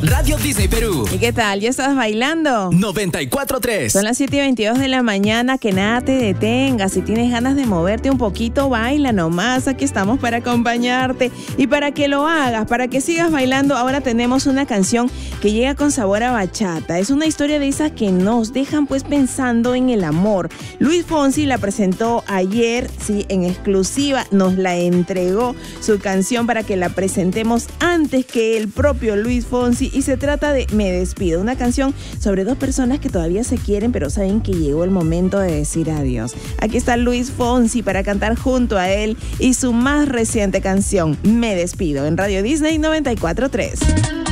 Radio Disney Perú. ¿Y qué tal? ¿Ya estás bailando? 94.3. Son las 7:22 de la mañana, que nada te detenga. Si tienes ganas de moverte un poquito, baila nomás. Aquí estamos para acompañarte. Y para que lo hagas, para que sigas bailando, ahora tenemos una canción que llega con sabor a bachata. Es una historia de esas que nos dejan pues pensando en el amor. Luis Fonsi la presentó ayer, sí, en exclusiva. Nos la entregó su canción para que la presentemos antes que el propio Luis Fonsi. Y se trata de Me Despido, una canción sobre dos personas que todavía se quieren, pero saben que llegó el momento de decir adiós. Aquí está Luis Fonsi para cantar junto a él y su más reciente canción, Me Despido, en Radio Disney 94.3.